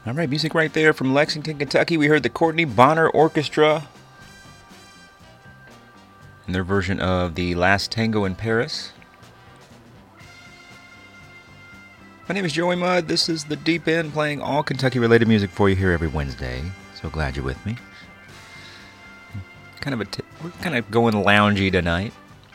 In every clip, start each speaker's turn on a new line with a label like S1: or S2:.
S1: All right, music right there from Lexington, Kentucky. We heard the Courtney Bonner Orchestra and their version of The Last Tango in Paris. My name is Joey Mudd. This is The Deep End, playing all Kentucky-related music for you here every Wednesday. So glad you're with me. We're kind of going loungy tonight.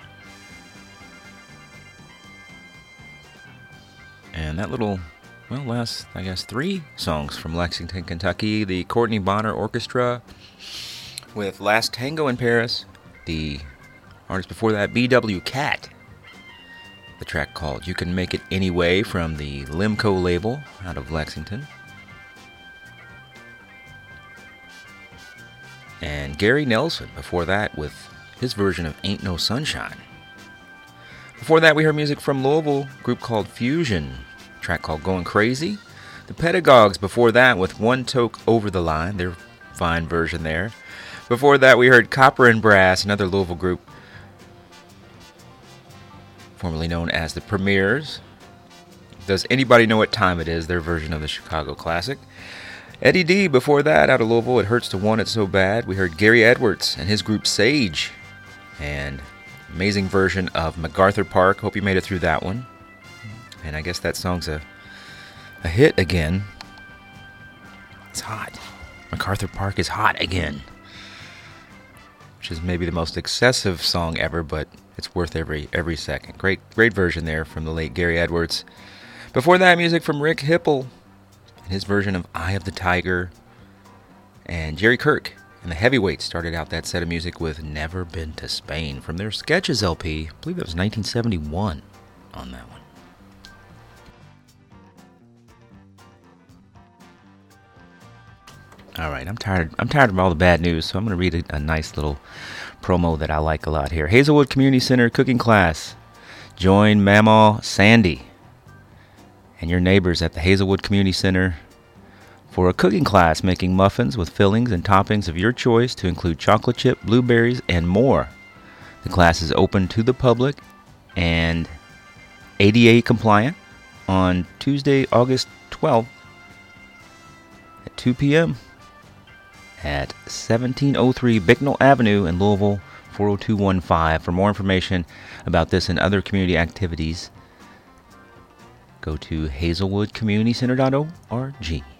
S1: And that last, 3 songs from Lexington, Kentucky. The Courtney Bonner Orchestra with Last Tango in Paris. The artist before that, B.W. Cat. The track called You Can Make It Anyway from the Limco label out of Lexington. And Gary Nelson before that with his version of Ain't No Sunshine. Before that, we heard music from Louisville, a group called Fusion, a track called Going Crazy. The Pedagogues before that with One Toke Over the Line, their fine version there. Before that, we heard Copper and Brass, another Louisville group, formerly known as the Premiers. Does anybody know what time it is? Their version of the Chicago classic. Eddie D before that, out of Louisville, It Hurts to Want It So Bad. We heard Gary Edwards and his group Sage, and amazing version of MacArthur Park. Hope you made it through that one. And I guess that song's a hit again. It's hot. MacArthur Park is hot again. Which is maybe the most excessive song ever, but it's worth every second. Great version there from the late Gary Edwards. Before that, music from Rick Hipple and his version of Eye of the Tiger. And Jerry Kirk and the Heavyweights started out that set of music with Never Been to Spain from their Sketches LP. I believe that was 1971 on that one. All right, I'm tired of all the bad news, so I'm going to read a nice little promo that I like a lot here. Hazelwood Community Center cooking class. Join Mamaw Sandy and your neighbors at the Hazelwood Community Center for a cooking class making muffins with fillings and toppings of your choice to include chocolate chip, blueberries, and more. The class is open to the public and ADA compliant on Tuesday, August 12th at 2 p.m. at 1703 Bicknell Avenue in Louisville, 40215. For more information about this and other community activities, go to hazelwoodcommunitycenter.org.